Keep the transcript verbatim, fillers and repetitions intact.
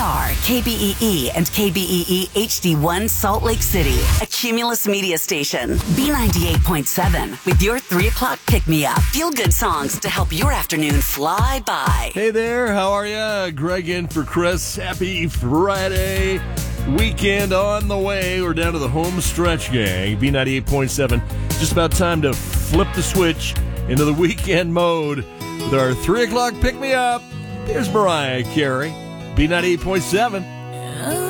are K B E E and K B E E H D one Salt Lake City, a Cumulus media station. B ninety-eight point seven with your three o'clock pick-me-up. Feel-good songs to help your afternoon fly by. Hey there, how are ya? Greg in for Chris. Happy Friday. Weekend on the way. We're down to the home stretch, gang. B ninety-eight point seven. Just about time to flip the switch into the weekend mode with our three o'clock pick-me-up. Here's Mariah Carey. B ninety-eight point seven.